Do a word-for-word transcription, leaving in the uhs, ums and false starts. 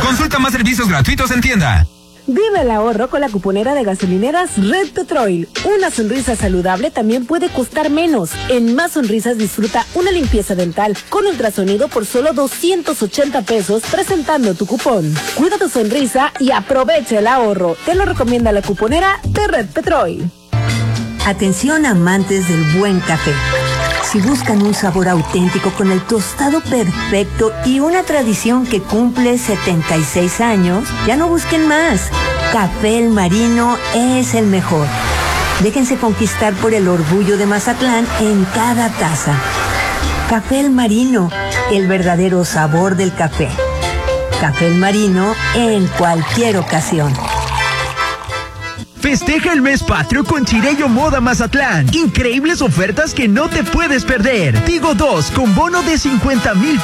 Consulta más servicios gratuitos en tienda. Vive el ahorro con la cuponera de gasolineras Red Petrol. Una sonrisa saludable también puede costar menos. En Más Sonrisas disfruta una limpieza dental con ultrasonido por solo doscientos ochenta pesos presentando tu cupón. Cuida tu sonrisa y aprovecha el ahorro. Te lo recomienda la cuponera de Red Petrol. Atención amantes del buen café. Si buscan un sabor auténtico con el tostado perfecto y una tradición que cumple setenta y seis años, ya no busquen más. Café El Marino es el mejor. Déjense conquistar por el orgullo de Mazatlán en cada taza. Café El Marino, el verdadero sabor del café. Café El Marino en cualquier ocasión. Festeja el mes patrio con Chirello Moda Mazatlán. Increíbles ofertas que no te puedes perder. Tigo dos con bono de cincuenta mil